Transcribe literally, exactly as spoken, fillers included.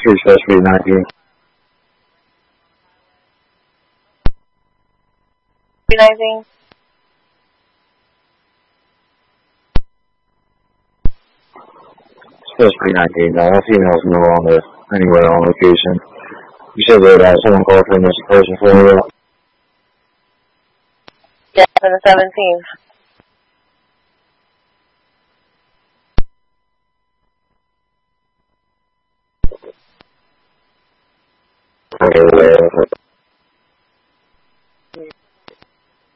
Two supposed to be nineteen. nineteen. Supposed to be nineteen. No, that female's no longer anywhere on location. You said that uh, someone called for a missing person for you. Yes, on the seventeenth.